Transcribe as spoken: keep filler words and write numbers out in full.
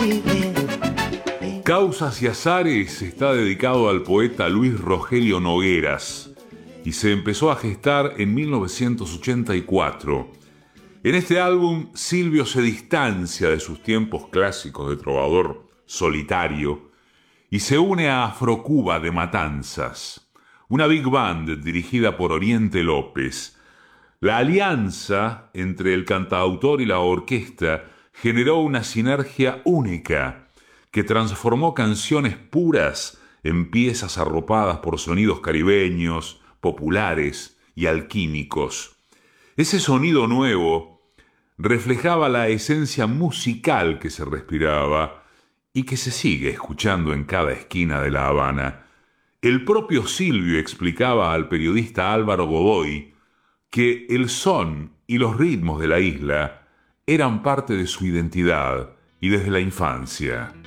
Causas y azares está dedicado al poeta Luis Rogelio Nogueras y se empezó a gestar en mil novecientos ochenta y cuatro. En este álbum, Silvio se distancia de sus tiempos clásicos de trovador solitario y se une a Afrocuba de Matanzas, una big band dirigida por Oriente López. La alianza entre el cantautor y la orquesta generó una sinergia única que transformó canciones puras en piezas arropadas por sonidos caribeños, populares y alquímicos. Ese sonido nuevo reflejaba la esencia musical que se respiraba y que se sigue escuchando en cada esquina de La Habana. El propio Silvio explicaba al periodista Álvaro Godoy que el son y los ritmos de la isla eran parte de su identidad y desde la infancia.